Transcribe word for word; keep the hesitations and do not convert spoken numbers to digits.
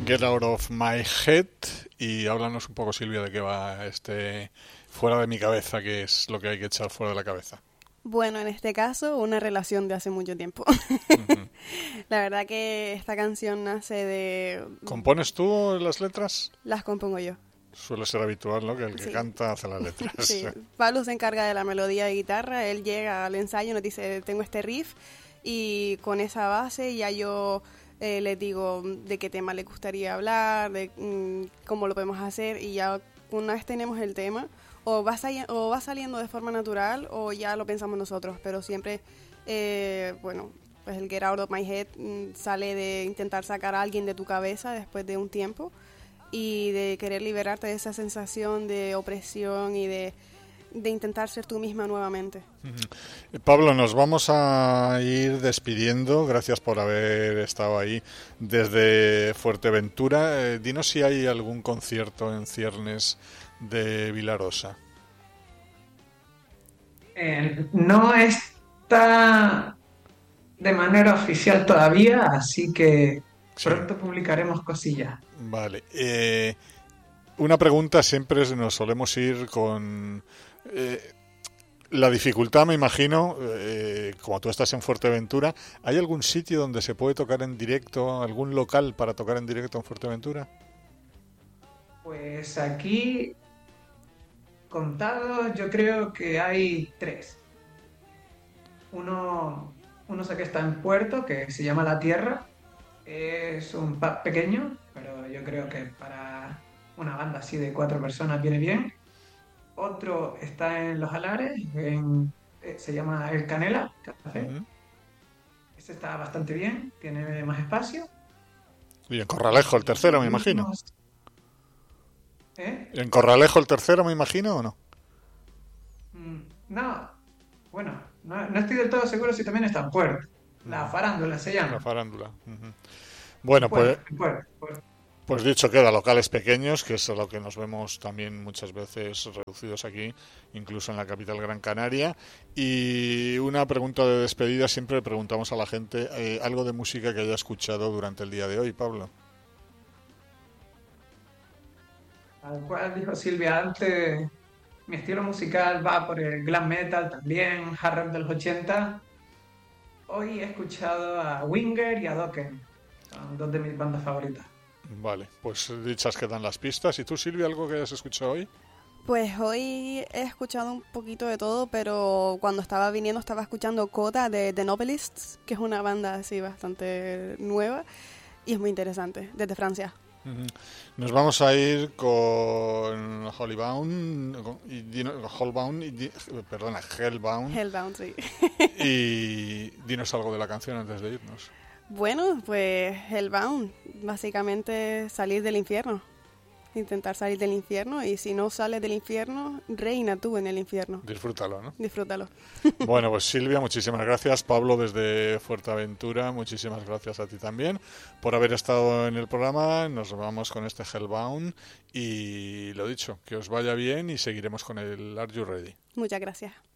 Get Out of My Head. Y háblanos un poco, Silvia, de qué va este Fuera de mi cabeza, que es lo que hay que echar fuera de la cabeza. Bueno, en este caso, una relación de hace mucho tiempo. Uh-huh. La verdad que esta canción nace de... ¿Compones tú las letras? Las compongo yo. Suele ser habitual, ¿no? Que el que sí. canta hace las letras. Sí, Pablo se encarga de la melodía de guitarra, él llega al ensayo, nos dice, tengo este riff, y con esa base ya yo eh, les digo de qué tema le gustaría hablar, de mmm, cómo lo podemos hacer, y ya una vez tenemos el tema, o va, sali- o va saliendo de forma natural, o ya lo pensamos nosotros, pero siempre, eh, bueno, pues el Get Out of My Head mmm, sale de intentar sacar a alguien de tu cabeza después de un tiempo, y de querer liberarte de esa sensación de opresión y de, de intentar ser tú misma nuevamente. Uh-huh. Pablo, nos vamos a ir despidiendo. Gracias por haber estado ahí desde Fuerteventura. Eh, dinos si hay algún concierto en ciernes de Vilarosa. Eh, no está de manera oficial todavía, así que sí. Pronto publicaremos cosillas. Vale. Eh, una pregunta, siempre nos solemos ir con eh, la dificultad, me imagino, eh, como tú estás en Fuerteventura, ¿hay algún sitio donde se puede tocar en directo, algún local para tocar en directo en Fuerteventura? Pues aquí, contados, yo creo que hay tres. Uno, uno sé que está en Puerto, que se llama La Tierra. Es un pub pequeño, pero yo creo que para una banda así de cuatro personas viene bien. Otro está en Los Alares, en, eh, se llama El Canela Café. Uh-huh. Este está bastante bien, tiene más espacio. Y en Corralejo el tercero, me imagino. ¿Eh? ¿En Corralejo el tercero, me imagino, o no? Mm, no, bueno, no, no estoy del todo seguro si también está en Puerto. La Farándula se llama. La Farándula. Uh-huh. Bueno, pues, Puerto, Puerto. pues dicho queda, locales pequeños, que es a lo que nos vemos también muchas veces reducidos aquí, incluso en la capital Gran Canaria. Y una pregunta de despedida, siempre le preguntamos a la gente eh, algo de música que haya escuchado durante el día de hoy, Pablo. Al cual dijo Silvia antes, mi estilo musical va por el glam metal también, hard rock de los ochenta. Hoy he escuchado a Winger y a Dokken, son dos de mis bandas favoritas. Vale, pues dichas quedan las pistas. ¿Y tú, Silvia, algo que hayas escuchado hoy? Pues hoy he escuchado un poquito de todo, pero cuando estaba viniendo estaba escuchando Coda de The Novelists, que es una banda así bastante nueva y es muy interesante, desde Francia. Uh-huh. Nos vamos a ir con Holybound, y, Hellbound, y, perdona, Hellbound. Hellbound, sí. Y dinos algo de la canción antes de irnos. Bueno, pues Hellbound, básicamente salir del infierno, intentar salir del infierno, y si no sales del infierno, reina tú en el infierno. Disfrútalo, ¿no? Disfrútalo. Bueno, pues Silvia, muchísimas gracias. Pablo, desde Fuerteventura, muchísimas gracias a ti también por haber estado en el programa. Nos vamos con este Hellbound y lo dicho, que os vaya bien y seguiremos con el Are You Ready? Muchas gracias.